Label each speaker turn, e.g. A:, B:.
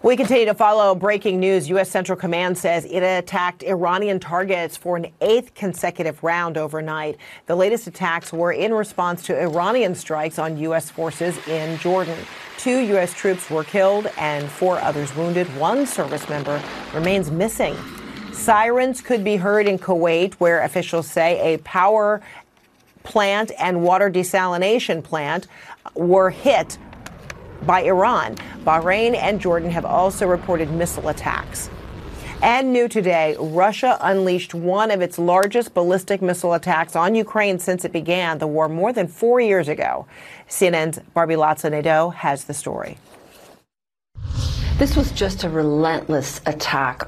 A: We continue to follow breaking news. U.S. Central Command says it attacked Iranian targets for an 8th consecutive round overnight. The latest attacks were in response to Iranian strikes on U.S. forces in Jordan. 2 U.S. troops were killed and 4 others wounded. 1 service member remains missing. Sirens could be heard in Kuwait, where officials say a power plant and water desalination plant were hit by Iran. Bahrain and Jordan have also reported missile attacks. And new today, Russia unleashed one of its largest ballistic missile attacks on Ukraine since it began the war more than 4 years ago. CNN's Barbie Latza-Nadeau has the story.
B: This was just a relentless attack